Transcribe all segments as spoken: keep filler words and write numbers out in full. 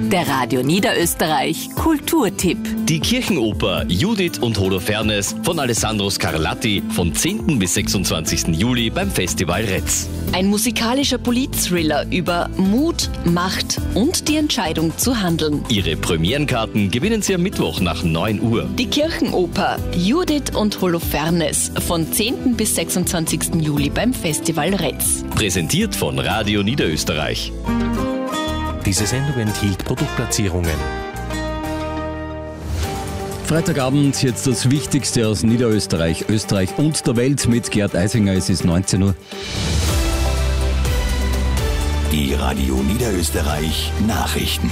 Der Radio Niederösterreich Kulturtipp. Die Kirchenoper Judith und Holofernes von Alessandro Scarlatti von zehnten bis sechsundzwanzigsten Juli beim Festival Retz. Ein musikalischer Polit-Thriller über Mut, Macht und die Entscheidung zu handeln. Ihre Premierenkarten gewinnen Sie am Mittwoch nach neun Uhr. Die Kirchenoper Judith und Holofernes von zehnten bis sechsundzwanzigsten Juli beim Festival Retz. Präsentiert von Radio Niederösterreich. Diese Sendung enthielt Produktplatzierungen. Freitagabend, jetzt das Wichtigste aus Niederösterreich, Österreich und der Welt mit Gerd Eisinger. Es ist neunzehn Uhr. Die Radio Niederösterreich Nachrichten.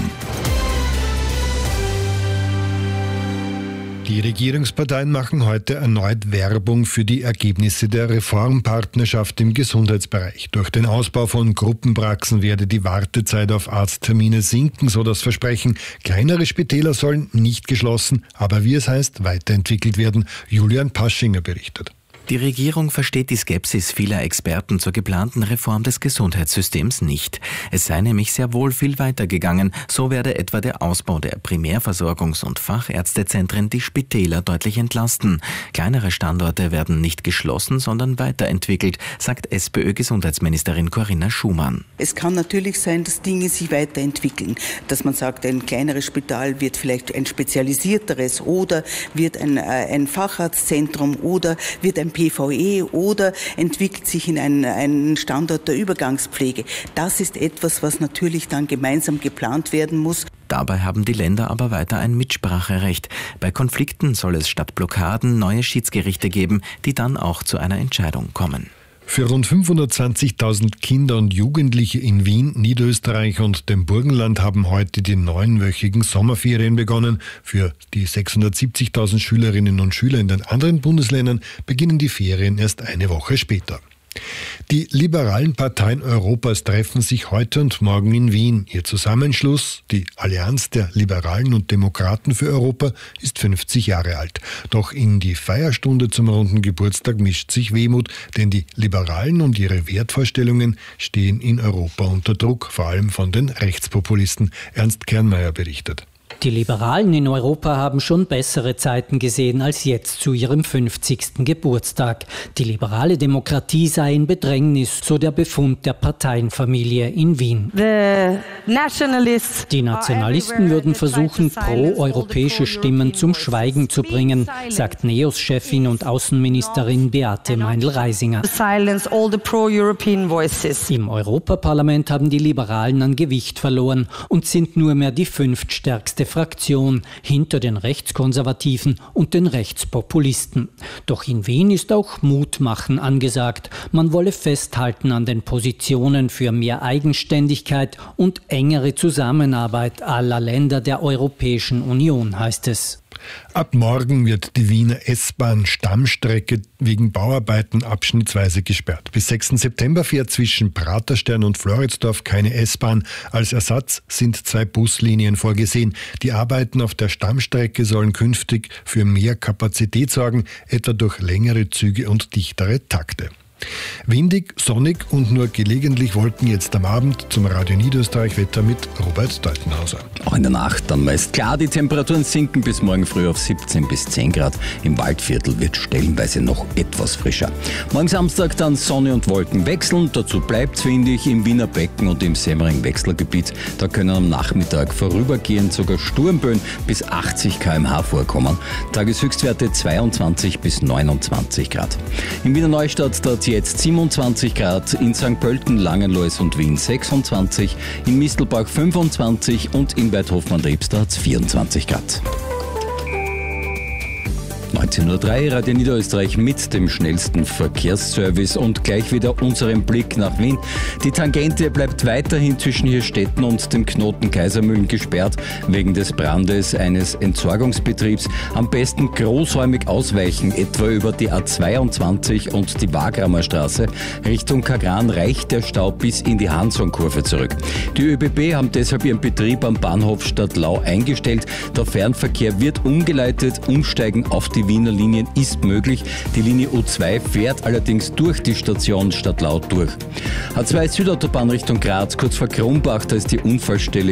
Die Regierungsparteien machen heute erneut Werbung für die Ergebnisse der Reformpartnerschaft im Gesundheitsbereich. Durch den Ausbau von Gruppenpraxen werde die Wartezeit auf Arzttermine sinken, so das Versprechen. Kleinere Spitäler sollen nicht geschlossen, aber wie es heißt, weiterentwickelt werden. Julian Paschinger berichtet. Die Regierung versteht die Skepsis vieler Experten zur geplanten Reform des Gesundheitssystems nicht. Es sei nämlich sehr wohl viel weitergegangen. So werde etwa der Ausbau der Primärversorgungs- und Fachärztezentren die Spitäler deutlich entlasten. Kleinere Standorte werden nicht geschlossen, sondern weiterentwickelt, sagt SPÖ-Gesundheitsministerin Corinna Schumann. Es kann natürlich sein, dass Dinge sich weiterentwickeln. Dass man sagt, ein kleineres Spital wird vielleicht ein spezialisierteres oder wird ein, ein Facharztzentrum oder wird ein P V E oder entwickelt sich in einen, einen Standort der Übergangspflege. Das ist etwas, was natürlich dann gemeinsam geplant werden muss. Dabei haben die Länder aber weiter ein Mitspracherecht. Bei Konflikten soll es statt Blockaden neue Schiedsgerichte geben, die dann auch zu einer Entscheidung kommen. Für rund fünfhundertzwanzigtausend Kinder und Jugendliche in Wien, Niederösterreich und dem Burgenland haben heute die neunwöchigen Sommerferien begonnen. Für die sechshundertsiebzigtausend Schülerinnen und Schüler in den anderen Bundesländern beginnen die Ferien erst eine Woche später. Die liberalen Parteien Europas treffen sich heute und morgen in Wien. Ihr Zusammenschluss, die Allianz der Liberalen und Demokraten für Europa, ist fünfzig Jahre alt. Doch in die Feierstunde zum runden Geburtstag mischt sich Wehmut, denn die Liberalen und ihre Wertvorstellungen stehen in Europa unter Druck, vor allem von den Rechtspopulisten. Ernst Kernmeier berichtet. Die Liberalen in Europa haben schon bessere Zeiten gesehen als jetzt zu ihrem fünfzigsten Geburtstag. Die liberale Demokratie sei in Bedrängnis, so der Befund der Parteienfamilie in Wien. Die Nationalisten würden versuchen, pro-europäische Stimmen zum Schweigen zu bringen, sagt NEOS-Chefin und Außenministerin Beate Meindl-Reisinger. Im Europaparlament haben die Liberalen an Gewicht verloren und sind nur mehr die fünftstärkste Fraktion hinter den Rechtskonservativen und den Rechtspopulisten. Doch in Wien ist auch Mutmachen angesagt. Man wolle festhalten an den Positionen für mehr Eigenständigkeit und engere Zusammenarbeit aller Länder der Europäischen Union, heißt es. Ab morgen wird die Wiener S-Bahn-Stammstrecke wegen Bauarbeiten abschnittsweise gesperrt. Bis sechsten September fährt zwischen Praterstern und Floridsdorf keine S-Bahn. Als Ersatz sind zwei Buslinien vorgesehen. Die Arbeiten auf der Stammstrecke sollen künftig für mehr Kapazität sorgen, etwa durch längere Züge und dichtere Takte. Windig, sonnig und nur gelegentlich Wolken jetzt am Abend. Zum Radio Niederösterreich Wetter mit Robert Deutenhauser. Auch in der Nacht dann meist klar, die Temperaturen sinken bis morgen früh auf siebzehn bis zehn Grad. Im Waldviertel wird stellenweise noch etwas frischer. Morgen Samstag dann Sonne und Wolken wechseln. Dazu bleibt es windig im Wiener Becken und im Semmering-Wechselgebiet. Da können am Nachmittag vorübergehend sogar Sturmböen bis achtzig Kilometer pro Stunde vorkommen. Tageshöchstwerte zweiundzwanzig bis neunundzwanzig Grad. In Wiener Neustadt dort jetzt siebenundzwanzig Grad, in Sankt Pölten, Langenlois und Wien sechsundzwanzig, in Mistelbach fünfundzwanzig und in Bad Hofmann-Riebster hat es vierundzwanzig Grad. neunzehn Uhr drei, Radio Niederösterreich mit dem schnellsten Verkehrsservice und gleich wieder unseren Blick nach Wien. Die Tangente bleibt weiterhin zwischen Hirstetten und dem Knoten Kaisermühlen gesperrt, wegen des Brandes eines Entsorgungsbetriebs. Am besten großräumig ausweichen, etwa über die A zweiundzwanzig und die Wagramer Straße. Richtung Kagran reicht der Stau bis in die Hansson-Kurve zurück. Die ÖBB haben deshalb ihren Betrieb am Bahnhof Stadtlau eingestellt. Der Fernverkehr wird umgeleitet, umsteigen auf die Wiener Linien ist möglich. Die Linie U zwei fährt allerdings durch die Station Stadtlau durch. A zwei Südautobahn Richtung Graz, kurz vor Krumbach, da ist die Unfallstelle